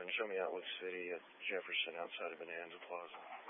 and show me Outlook City at Jefferson outside of Bonanza Plaza.